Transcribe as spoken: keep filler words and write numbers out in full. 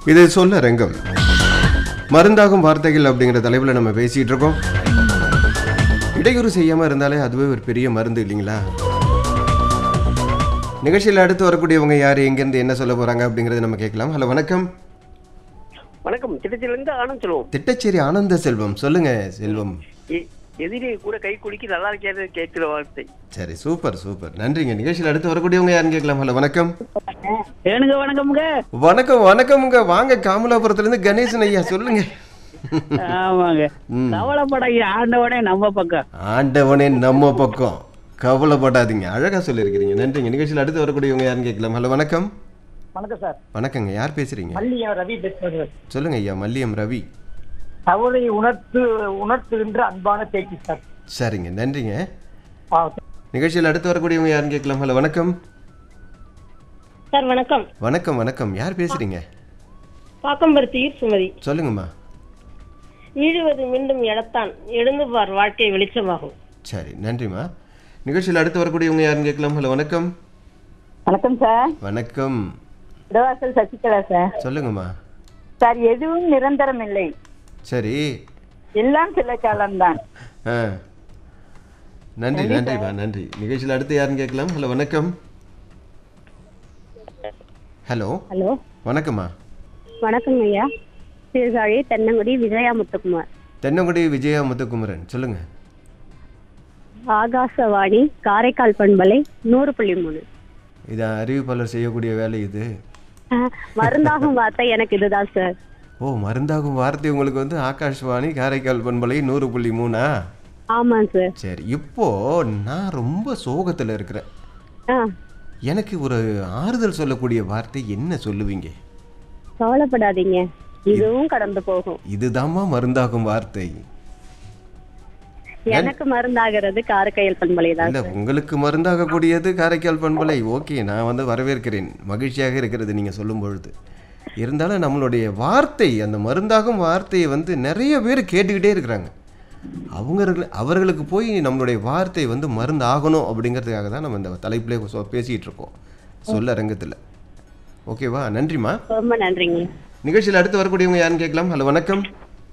இது சொல்ல ரங்கம் மருந்தாகும் வார்த்தைகள் அப்படிங்கிற தலைப்பில் நம்ம பேசிகிட்டு இருக்கோம். இடையூறு செய்யாமல் இருந்தாலே அதுவே ஒரு பெரிய மருந்து இல்லைங்களா? நிகழ்ச்சியில் அடுத்து வரக்கூடியவங்க யார், எங்கேருந்து என்ன சொல்ல போகிறாங்க அப்படிங்கிறத நம்ம கேட்கலாம். ஹலோ, வணக்கம். வணக்கம். திட்டச்சிலிருந்து ஆனந்த் செல்வம். திட்டச்சேரி ஆனந்த செல்வம், சொல்லுங்க செல்வம். எதிரி கூட கை குலுக்கி நல்லா இருக்கிறது கேட்கிற வார்த்தை. சரி, சூப்பர் சூப்பர், நன்றிங்க. நிகழ்ச்சியில் அடுத்து வரக்கூடியவங்க யாருன்னு கேட்கலாம். ஹலோ, வணக்கம். ஏனுங்க வணக்கம்ங்க. வணக்கம் வணக்கம்ங்க. வாங்க, காமலாபுரத்துலேருந்து கணேசன் ஐயா, சொல்லுங்க. ஆமாங்க, கவலைப்படாதீங்க, ஆண்டவனே நம்ம பக்கம். ஆண்டவனே நம்ம பக்கம், கவலைப்படாதீங்க. அழகா சொல்லியிருக்கிறீங்க, நன்றிங்க. நிகழ்ச்சியில் அடுத்து வரக்கூடியவங்க யாருன்னு கேட்கலாம். ஹலோ, வணக்கம். வணக்கம் சார். வணக்கங்க, யார் பேசுறீங்க? மல்லியம் ரவி பேசுறது. சொல்லுங்க ஐயா. மல்லியம் ரவி. தவறை உணர்த்து உணர்த்துகின்ற அன்பான பேச்சு சார். சரிங்க, நன்றிங்க. ஆ, நிகழ்ச்சியில் அடுத்து வரக்கூடியவங்க யாருன்னு கேட்கலாம். ஹலோ, வணக்கம். சார் வணக்கம். வணக்கம் வணக்கம், யார் பேசுறீங்க? பாக்கம்பருத்தியூர் சுமதி. சொல்லுங்கம்மா. ஈழுவது மீண்டும் எழத்தான், எழுந்து பார் வாழ்க்கை வெளிச்சமாகும். சரி, நன்றிம்மா. நிகழ்ச்சியில் அடுத்து வரக்கூடியவங்க யாருன்னு கேட்கலாம். ஹலோ, வணக்கம். வணக்கம் சார். வணக்கம். இடவாசல் சசிகலா சார். சொல்லுங்கம்மா. சார், எதுவும் நிரந்தரம் இல்லை, சரி, எல்லாம் சில காலம்தான். ஆ, நன்றி நன்றிம்மா, நன்றி. நிகழ்ச்சியில் அடுத்து யாருன்னு கேட்கலாம். ஹலோ, வணக்கம். ஹலோ ஹலோ, வணக்கம்மா. வணக்கம் ஐயா. சீர்காழி தென்னங்குடி விஜயா முத்துக்குமார். தென்னங்குடி விஜயா முத்துக்குமரன், சொல்லுங்க. ஆகாசவாணி காரைக்கால் பண்பலை நூறு புள்ளி மூணு. இது அறிவிப்பாளர் செய்யக்கூடிய வேலை இது. மருந்தாகும் வார்த்தை எனக்கு இதுதான் சார். ஓ, மருந்தாகும் வார்த்தை உங்களுக்கு வந்து ஆகாஷ்வாணி காரைக்கால் பண்பலை நூறு புள்ளி மூணா? ஆமாம் சார். சரி, இப்போ நான் ரொம்ப சோகத்தில் இருக்கிறேன். ஆ, எனக்கு ஒரு ஆறுதல் சொல்லக்கூடிய வார்த்தை என்ன சொல்லுவீங்க? கவலைப்படாதீங்க, இதுவும் கடந்து போகும். இதுதாம்மா மருந்தாகும் வார்த்தை. எனக்கு மருந்தாகிறது காரைக்கால் பண்பலை தான். இல்லை, உங்களுக்கு மருந்தாக கூடியது காரைக்கால் பண்பலை. ஓகே, நான் வந்து வரவேற்கிறேன், மகிழ்ச்சியாக இருக்கிறது நீங்கள் சொல்லும் பொழுது. இருந்தாலும் நம்மளுடைய வார்த்தை, அந்த மருந்தாகும் வார்த்தையை வந்து நிறைய பேர் கேட்டுக்கிட்டே இருக்கிறாங்க. அவங்க அவர்களுக்கு போய் நம்மளுடைய வார்த்தை வந்து மருந்து ஆகணும் அப்படிங்கிறதுக்காக தான் நம்ம இந்த தலைப்பிலே பேசிகிட்டு இருக்கோம், சொல்ல ரங்கத்தில். ஓகேவா? நன்றிம்மா. ரொம்ப நன்றிங்க. நிகழ்ச்சியில் அடுத்து வரக்கூடியவங்க யாருன்னு கேட்கலாம். ஹலோ, வணக்கம்.